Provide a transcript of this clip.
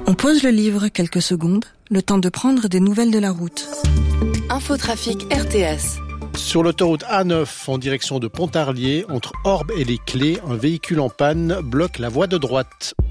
On pose le livre quelques secondes, le temps de prendre des nouvelles de la route. Infotrafic RTS. Sur l'autoroute A9 en direction de Pontarlier, entre Orbe et les Clés, un véhicule en panne bloque la voie de droite.